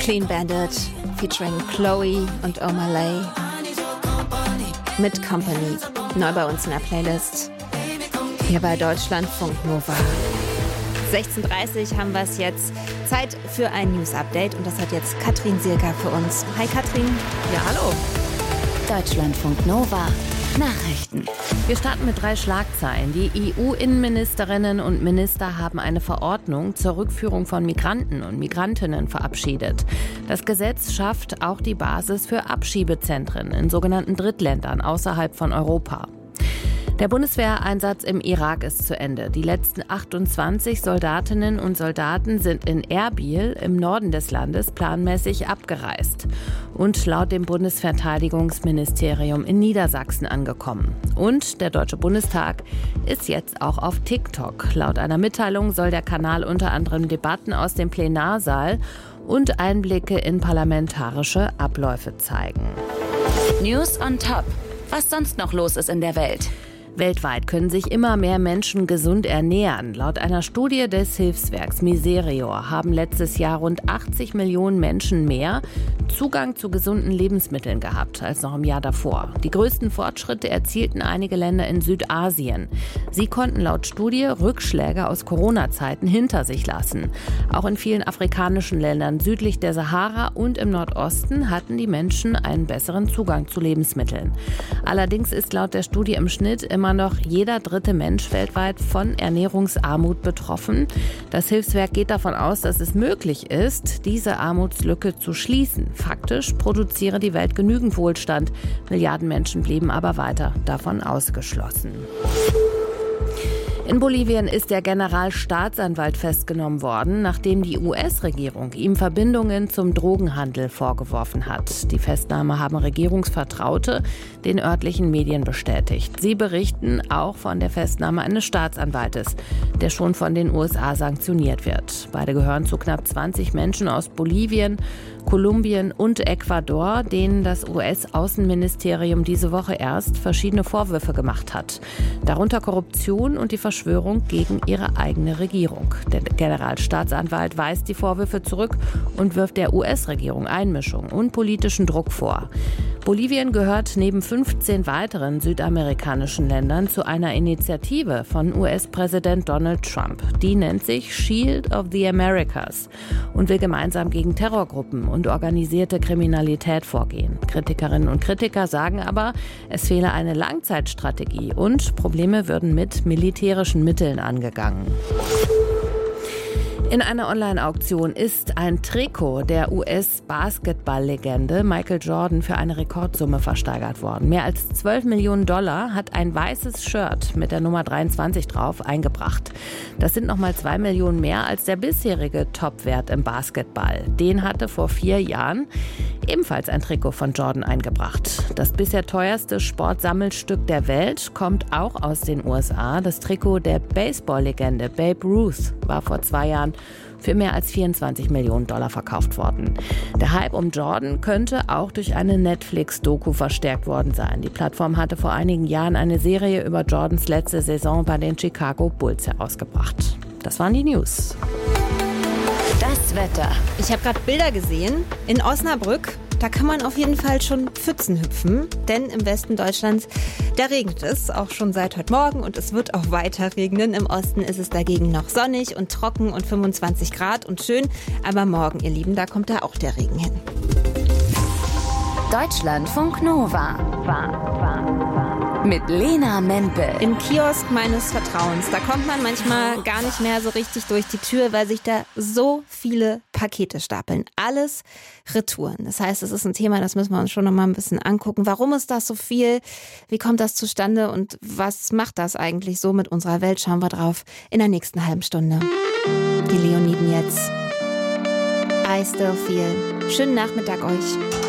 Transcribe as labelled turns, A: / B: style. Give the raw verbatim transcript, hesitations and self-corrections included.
A: Clean Bandit featuring Chloe und Omalay mit Company. Neu bei uns in der Playlist. Hier bei Deutschlandfunk Nova. sechzehn Uhr dreißig haben wir es jetzt. Zeit für ein News-Update und das hat jetzt Katrin Sierker für uns. Hi Katrin.
B: Ja, hallo.
C: Deutschlandfunk Nova. Nachrichten.
B: Wir starten mit drei Schlagzeilen. Die E U-Innenministerinnen und Minister haben eine Verordnung zur Rückführung von Migranten und Migrantinnen verabschiedet. Das Gesetz schafft auch die Basis für Abschiebezentren in sogenannten Drittländern außerhalb von Europa. Der Bundeswehreinsatz im Irak ist zu Ende. Die letzten achtundzwanzig Soldatinnen und Soldaten sind in Erbil im Norden des Landes planmäßig abgereist und laut dem Bundesverteidigungsministerium in Niedersachsen angekommen. Und der Deutsche Bundestag ist jetzt auch auf TikTok. Laut einer Mitteilung soll der Kanal unter anderem Debatten aus dem Plenarsaal und Einblicke in parlamentarische Abläufe zeigen.
C: News on Top. Was sonst noch los ist in der Welt?
B: Weltweit können sich immer mehr Menschen gesund ernähren. Laut einer Studie des Hilfswerks Miserior haben letztes Jahr rund achtzig Millionen Menschen mehr Zugang zu gesunden Lebensmitteln gehabt als noch im Jahr davor. Die größten Fortschritte erzielten einige Länder in Südasien. Sie konnten laut Studie Rückschläge aus Corona-Zeiten hinter sich lassen. Auch in vielen afrikanischen Ländern südlich der Sahara und im Nordosten hatten die Menschen einen besseren Zugang zu Lebensmitteln. Allerdings ist laut der Studie im Schnitt immer noch jeder dritte Mensch weltweit von Ernährungsarmut betroffen. Das Hilfswerk geht davon aus, dass es möglich ist, diese Armutslücke zu schließen. Faktisch produziere die Welt genügend Wohlstand. Milliarden Menschen blieben aber weiter davon ausgeschlossen. In Bolivien ist der Generalstaatsanwalt festgenommen worden, nachdem die U S-Regierung ihm Verbindungen zum Drogenhandel vorgeworfen hat. Die Festnahme haben Regierungsvertraute den örtlichen Medien bestätigt. Sie berichten auch von der Festnahme eines Staatsanwaltes, der schon von den U S A sanktioniert wird. Beide gehören zu knapp zwanzig Menschen aus Bolivien, Kolumbien und Ecuador, denen das U S-Außenministerium diese Woche erst verschiedene Vorwürfe gemacht hat. Darunter Korruption und die Verschwörung gegen ihre eigene Regierung. Der Generalstaatsanwalt weist die Vorwürfe zurück und wirft der U S-Regierung Einmischung und politischen Druck vor. Bolivien gehört neben fünfzehn weiteren südamerikanischen Ländern zu einer Initiative von U S-Präsident Donald Trump. Die nennt sich Shield of the Americas und will gemeinsam gegen Terrorgruppen und organisierte Kriminalität vorgehen. Kritikerinnen und Kritiker sagen aber, es fehle eine Langzeitstrategie und Probleme würden mit militärischen Mitteln angegangen. In einer Online-Auktion ist ein Trikot der U S-Basketball-Legende Michael Jordan für eine Rekordsumme versteigert worden. Mehr als zwölf Millionen Dollar hat ein weißes Shirt mit der Nummer dreiundzwanzig drauf eingebracht. Das sind nochmal zwei Millionen mehr als der bisherige Topwert im Basketball. Den hatte vor vier Jahren ebenfalls ein Trikot von Jordan eingebracht. Das bisher teuerste Sportsammelstück der Welt kommt auch aus den U S A. Das Trikot der Baseball-Legende Babe Ruth war vor zwei Jahren für mehr als vierundzwanzig Millionen Dollar verkauft worden. Der Hype um Jordan könnte auch durch eine Netflix-Doku verstärkt worden sein. Die Plattform hatte vor einigen Jahren eine Serie über Jordans letzte Saison bei den Chicago Bulls herausgebracht. Das waren die News.
C: Das Wetter.
A: Ich habe gerade Bilder gesehen in Osnabrück. Da kann man auf jeden Fall schon Pfützen hüpfen, denn im Westen Deutschlands, da regnet es auch schon seit heute Morgen und es wird auch weiter regnen. Im Osten ist es dagegen noch sonnig und trocken und fünfundzwanzig Grad und schön. Aber morgen, ihr Lieben, da kommt da auch der Regen hin.
C: Deutschlandfunk Nova. War, war, war. Mit Lena Mempel.
A: Im Kiosk meines Vertrauens. Da kommt man manchmal gar nicht mehr so richtig durch die Tür, weil sich da so viele Pakete stapeln. Alles Retouren. Das heißt, es ist ein Thema, das müssen wir uns schon noch mal ein bisschen angucken. Warum ist das so viel? Wie kommt das zustande? Und was macht das eigentlich so mit unserer Welt? Schauen wir drauf in der nächsten halben Stunde. Die Leoniden jetzt. I Still Feel. Schönen Nachmittag euch.